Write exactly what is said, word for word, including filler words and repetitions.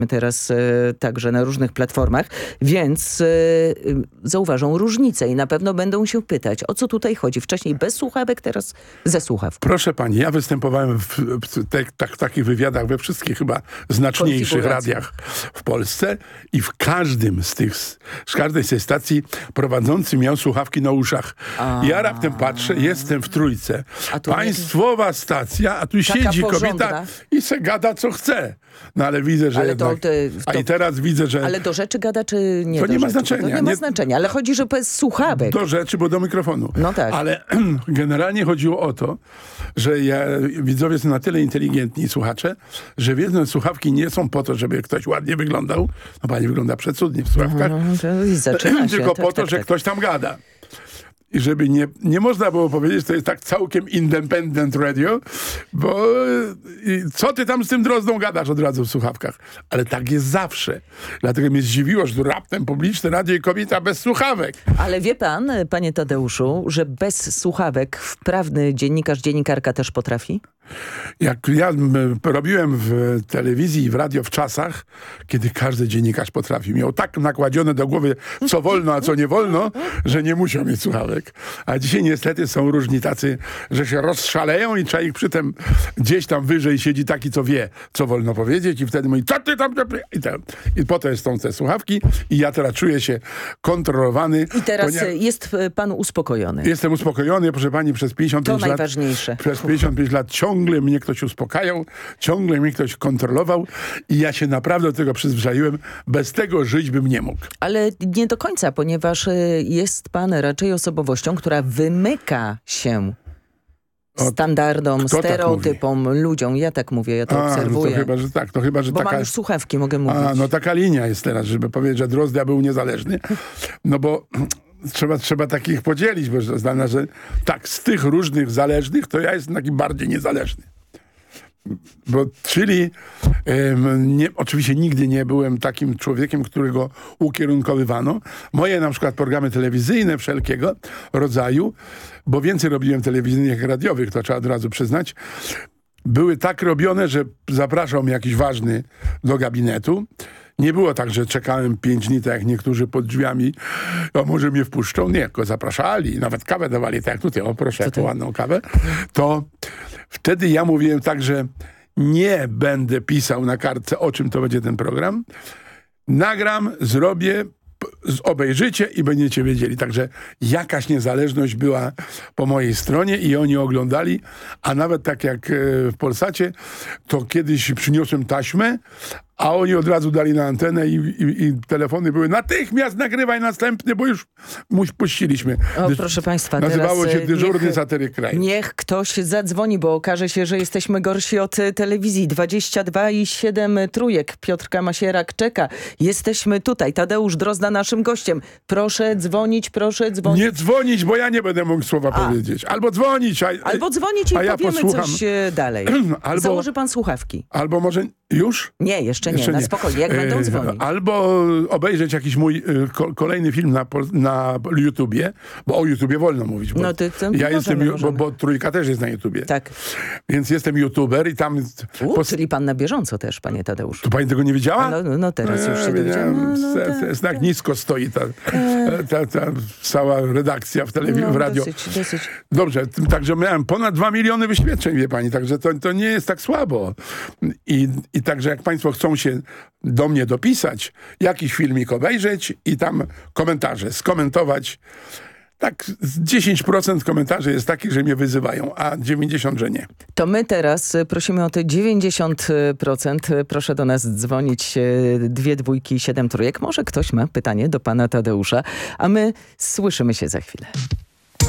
teraz e, także na różnych platformach, więc e, zauważą różnicę i na pewno będą się pytać, o co tutaj chodzi. Wcześniej bez słuchawek, teraz ze słuchawką. Proszę pani, ja występowałem w, w, te, tak, w takich wywiadach we wszystkich chyba znaczniejszych radiach w Polsce i w każdym z tych, z każdej z tej stacji prowadzący miał słuchawki na uszach. A. Ja raptem patrzę, jestem w Trójce. Państwowa nie... stacja, a tu Taka siedzi porządna. kobieta i se gada co chce. No ale widzę, że ale jednak... To, to, to... A i teraz widzę, że... Ale do rzeczy gada, czy nie To do nie ma rzeczy? znaczenia. To nie, nie ma znaczenia, ale chodzi, że bez słuchawek. Do rzeczy, bo do mikrofonu. No tak. Ale generalnie chodziło o to, że ja, widzowie są na tyle inteligentni, słuchacze, że wiedzą, że słuchawki nie są po to, żeby ktoś ładnie wyglądał. No pani wygląda przecudnie w słuchawkach. Mhm, to zaczyna się. Tylko tak, po to, tak, że tak. ktoś tam gada. I żeby nie, nie można było powiedzieć, że to jest tak całkiem independent radio, bo i co ty tam z tym Drozdą gadasz od razu w słuchawkach? Ale tak jest zawsze. Dlatego mnie zdziwiło, że tu raptem publiczne radio i kobieta bez słuchawek. Ale wie pan, panie Tadeuszu, że bez słuchawek wprawny dziennikarz, dziennikarka też potrafi? Jak ja m, robiłem w telewizji i w radio w czasach, kiedy każdy dziennikarz potrafił. Miał tak nakładzione do głowy, co wolno, a co nie wolno, że nie musiał mieć słuchawek. A dzisiaj niestety są różni tacy, że się rozszaleją i trzeba ich przy tym gdzieś tam wyżej siedzi taki, co wie, co wolno powiedzieć i wtedy mówi, co ty tam... I, tam. I po to jest są te słuchawki i ja teraz czuję się kontrolowany. I teraz ponieważ... jest pan uspokojony. Jestem uspokojony, proszę pani, przez pięćdziesiąt pięć to lat. najważniejsze. Przez pięćdziesiąt pięć lat ciągle mnie ktoś uspokajał, ciągle mnie ktoś kontrolował i ja się naprawdę do tego przyzwyczaiłem. Bez tego żyć bym nie mógł. Ale nie do końca, ponieważ jest pan raczej osobowością, która wymyka się standardom, Kto stereotypom, tak ludziom. Ja tak mówię, ja to A, obserwuję. No to chyba, że tak. To chyba, że Bo taka... mam już słuchawki, mogę mówić. A, no taka linia jest teraz, żeby powiedzieć, że Drozda był niezależny. No bo trzeba, trzeba takich podzielić, bo znana, że tak, z tych różnych zależnych, to ja jestem taki bardziej niezależny. Bo, czyli um, nie, oczywiście nigdy nie byłem takim człowiekiem, którego ukierunkowywano. Moje na przykład programy telewizyjne wszelkiego rodzaju, bo więcej robiłem telewizyjnych jak radiowych, to trzeba od razu przyznać, były tak robione, że zapraszał mnie jakiś ważny do gabinetu. Nie było tak, że czekałem pięć dni, tak jak niektórzy pod drzwiami, o może mnie wpuszczą. Nie, tylko zapraszali, nawet kawę dawali, tak jak tutaj, o proszę, jaką ładną kawę. To wtedy ja mówiłem tak, że nie będę pisał na kartce, o czym to będzie ten program. Nagram, zrobię, obejrzycie i będziecie wiedzieli. Także jakaś niezależność była po mojej stronie i oni oglądali, a nawet tak jak w Polsacie, to kiedyś przyniosłem taśmę, a oni od razu dali na antenę i, i, i telefony były natychmiast nagrywaj następny, bo już muś, puściliśmy. O, proszę państwa, nazywało teraz się Dyżurny niech, Satyryk Kraj. Niech ktoś zadzwoni, bo okaże się, że jesteśmy gorsi od telewizji. dwadzieścia dwa i siedem trójek. Piotrka Masierak czeka. Jesteśmy tutaj. Tadeusz Drozda naszym gościem. Proszę dzwonić, proszę dzwonić. Nie dzwonić, bo ja nie będę mógł słowa a. powiedzieć. Albo dzwonić. A, albo dzwonić i a ja powiemy posłucham. coś dalej. albo, Założy pan słuchawki. Albo może już? Nie, jeszcze nie. Jeszcze na nie. Spokojnie, jak będą dzwonić. Albo obejrzeć jakiś mój ko kolejny film na, na YouTubie, bo o YouTubie wolno mówić. Bo no ty, ty, ja jestem, możemy, możemy. Bo, bo Trójka też jest na YouTubie. Tak. Więc jestem YouTuber i tam... U, pos... Czyli pan na bieżąco też, panie Tadeuszu. Tu pani tego nie wiedziała? No, no teraz już się dowiedziałam. No, no, tak, tak, tak nisko stoi ta, ta, ta, ta cała redakcja w telewizji, no, w radio. Dosyć, dosyć. Dobrze, także miałem ponad dwa miliony wyświetleń, wie pani, także to, to nie jest tak słabo. I, I także jak państwo chcą się do mnie dopisać, jakiś filmik obejrzeć i tam komentarze skomentować. Tak, dziesięć procent komentarzy jest takich, że mnie wyzywają, a dziewięćdziesiąt procent, że nie. To my teraz prosimy o te dziewięćdziesiąt procent. Proszę do nas dzwonić dwie dwójki, siedem trójek. Może ktoś ma pytanie do pana Tadeusza, a my słyszymy się za chwilę.